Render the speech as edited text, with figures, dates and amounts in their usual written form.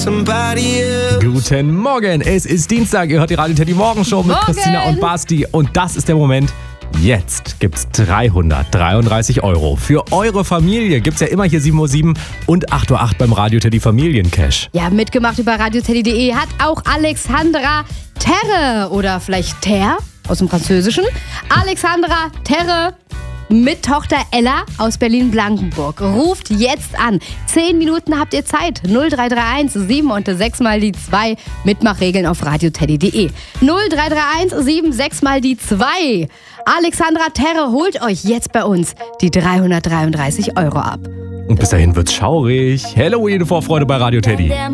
Guten Morgen, es ist Dienstag, ihr hört die Radio Teddy Morgenshow mit Christina und Basti und das ist der Moment. Jetzt gibt's 333 € für eure Familie. Gibt's ja immer hier 7:07 Uhr und 8:08 Uhr beim Radio Teddy Familiencash. Ja, mitgemacht über radioteddy.de hat auch Alexandra Terre oder vielleicht Ter aus dem Französischen. Alexandra Terre mit Tochter Ella aus Berlin-Blankenburg. Ruft jetzt an. 10 Minuten habt ihr Zeit. 0331 7 und 6 mal die 2. Mitmachregeln auf radioteddy.de. 0331 7 6 mal die 2. Alexandra Terre holt euch jetzt bei uns die 333 € ab. Und bis dahin wird's schaurig. Halloween-Vorfreude bei Radio Teddy.